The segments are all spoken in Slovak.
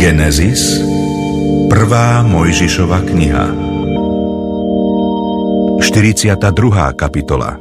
Genesis, 1. Mojžišova kniha, 42. kapitola.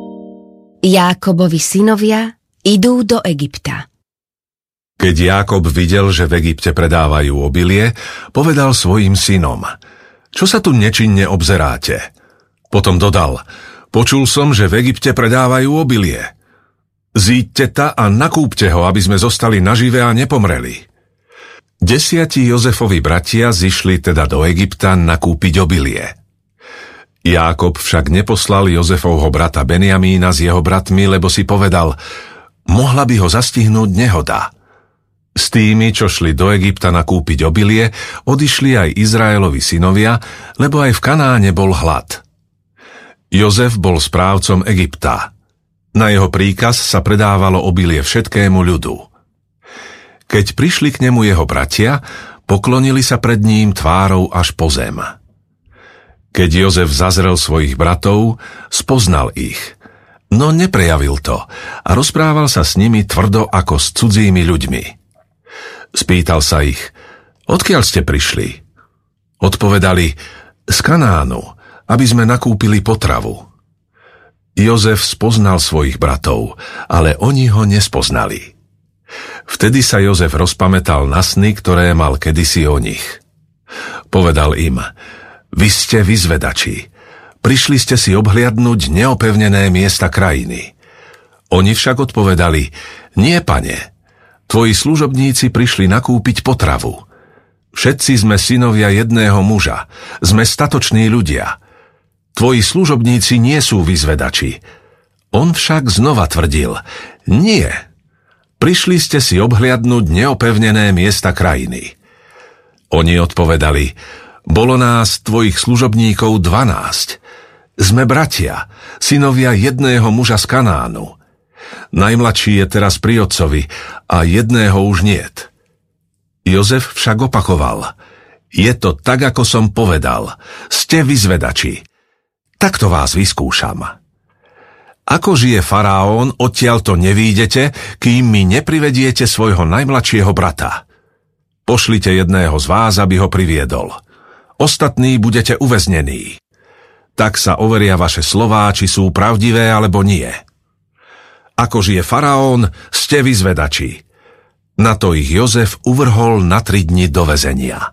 Jákobovi synovia idú do Egypta. Keď Jákob videl, že v Egypte predávajú obilie, povedal svojim synom: Čo sa tu nečinne obzeráte? Potom dodal: Počul som, že v Egypte predávajú obilie. Zíďte ta a nakúpte ho, aby sme zostali nažive a nepomreli. 10 Jozefovi bratia zišli teda do Egypta nakúpiť obilie. Jákob však neposlal Jozefovho brata Benjamína s jeho bratmi, lebo si povedal: Mohla by ho zastihnúť nehoda. S tými, čo šli do Egypta nakúpiť obilie, odišli aj Izraelovi synovia, lebo aj v Kanáne bol hlad. Jozef bol správcom Egypta. Na jeho príkaz sa predávalo obilie všetkému ľudu. Keď prišli k nemu jeho bratia, poklonili sa pred ním tvárou až po zem. Keď Jozef zazrel svojich bratov, spoznal ich, no neprejavil to a rozprával sa s nimi tvrdo ako s cudzími ľuďmi. Spýtal sa ich: Odkiaľ ste prišli? Odpovedali: Z Kanánu, aby sme nakúpili potravu. Jozef spoznal svojich bratov, ale oni ho nespoznali. Vtedy sa Jozef rozpamätal na sny, ktoré mal kedysi o nich. Povedal im: Vy ste vyzvedači. Prišli ste si obhliadnuť neopevnené miesta krajiny. Oni však odpovedali: Nie, pane. Tvoji služobníci prišli nakúpiť potravu. Všetci sme synovia jedného muža. Sme statoční ľudia. Tvoji služobníci nie sú vyzvedači. On však znova tvrdil: Nie. Prišli ste si obhliadnuť neopevnené miesta krajiny. Oni odpovedali: Bolo nás, tvojich služobníkov, 12. Sme bratia, synovia jedného muža z Kanánu. Najmladší je teraz pri otcovi a jedného už niet. Jozef však opakoval: Je to tak, ako som povedal. Ste vyzvedači. Takto vás vyskúšam. Ako žije faraón, odtiaľ to nevídete, kým mi neprivediete svojho najmladšieho brata. Pošlite jedného z vás, aby ho priviedol. Ostatní budete uväznení. Tak sa overia vaše slová, či sú pravdivé alebo nie. Ako žije faraón, ste vyzvedači. Na to ich Jozef uvrhol na 3 dni do väzenia.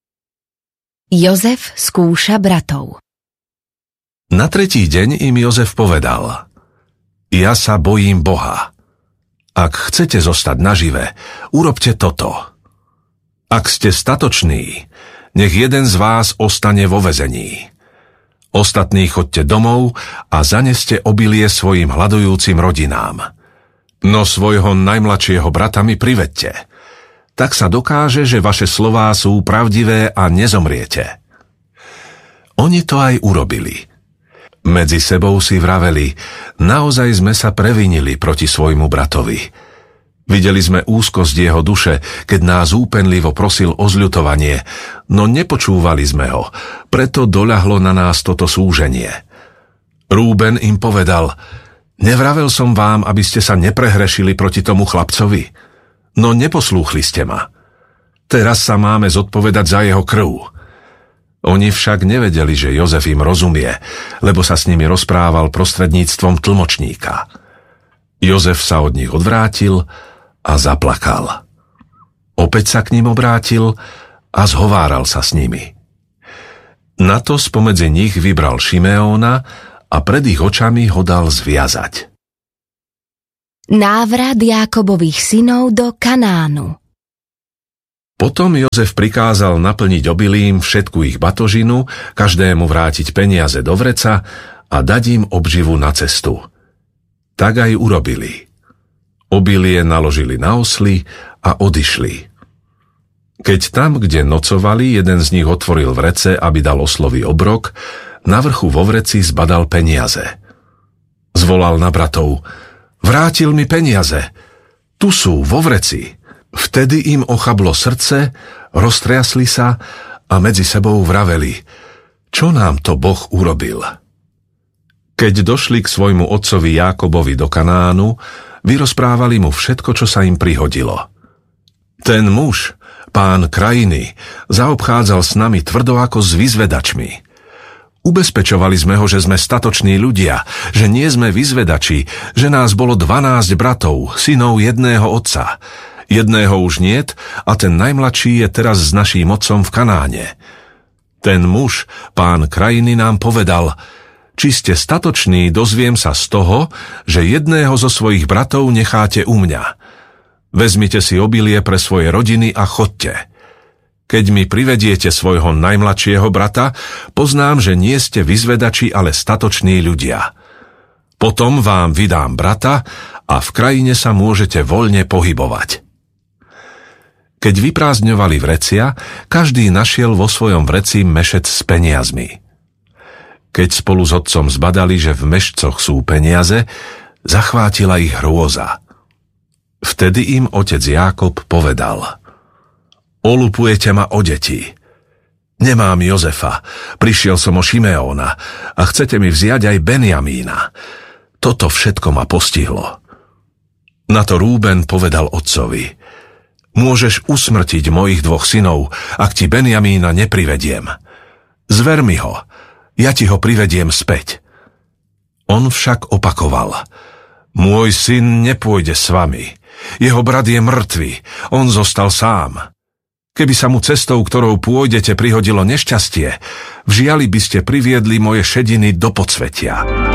Jozef skúša bratov. Na 3. deň im Jozef povedal: Ja sa bojím Boha. Ak chcete zostať nažive, urobte toto. Ak ste statoční, nech jeden z vás ostane vo väzení. Ostatní choďte domov a zaneste obilie svojim hladujúcim rodinám. No svojho najmladšieho brata mi privedte. Tak sa dokáže, že vaše slová sú pravdivé a nezomriete. Oni to aj urobili. Medzi sebou si vraveli: Naozaj sme sa previnili proti svojmu bratovi. Videli sme úzkosť jeho duše, keď nás úpenlivo prosil o zľutovanie, no nepočúvali sme ho, preto doľahlo na nás toto súženie. Rúben im povedal: Nevravel som vám, aby ste sa neprehrešili proti tomu chlapcovi, no neposlúchli ste ma. Teraz sa máme zodpovedať za jeho krv. Oni však nevedeli, že Jozef im rozumie, lebo sa s nimi rozprával prostredníctvom tlmočníka. Jozef sa od nich odvrátil a zaplakal. Opäť sa k ním obrátil a zhováral sa s nimi. Na to spomedzi nich vybral Šimeóna a pred ich očami ho dal zviazať. Návrat Jákobových synov do Kanánu. Potom Jozef prikázal naplniť obilím všetku ich batožinu, každému vrátiť peniaze do vreca a dať im obživu na cestu. Tak aj urobili. Obilie naložili na osly a odišli. Keď tam, kde nocovali, jeden z nich otvoril vrece, aby dal oslovi obrok, na vrchu vo vreci zbadal peniaze. Zvolal na bratov: Vrátil mi peniaze. Tu sú, vo vreci. Vtedy im ochablo srdce, roztriasli sa a medzi sebou vraveli: Čo nám to Boh urobil? Keď došli k svojmu otcovi Jákobovi do Kanánu, vyrozprávali mu všetko, čo sa im prihodilo. Ten muž, Pán krajiny zaobchádzal s nami tvrdo ako s vyzvedačmi. Ubezpečovali sme ho, že sme statoční ľudia, že nie sme vyzvedači, že nás bolo 12 bratov, synov jedného otca. Jedného už niet a ten najmladší je teraz s naším otcom v Kanáne. Ten muž, pán krajiny, nám povedal: či ste statoční, dozviem sa z toho, že jedného zo svojich bratov necháte u mňa. Vezmite si obilie pre svoje rodiny a chodte. Keď mi privediete svojho najmladšieho brata, poznám, že nie ste vyzvedači, ale statoční ľudia. Potom vám vydám brata a v krajine sa môžete voľne pohybovať. Keď vyprázdňovali vrecia, každý našiel vo svojom vreci mešec s peniazmi. Keď spolu s otcom zbadali, že v mešcoch sú peniaze, zachvátila ich hrôza. Vtedy im otec Jákob povedal: olupujete ma o deti. Nemám Jozefa, prišiel som o Šimeóna a chcete mi vziať aj Benjamína. Toto všetko ma postihlo. Na to Rúben povedal otcovi: môžeš usmrtiť mojich 2 synov, ak ti Benjamína neprivediem. Zver mi ho, ja ti ho privediem späť. On však opakoval: môj syn nepôjde s vami. Jeho brat je mŕtvy, on zostal sám. Keby sa mu cestou, ktorou pôjdete, prihodilo nešťastie, v žiali by ste priviedli moje šediny do podsvetia.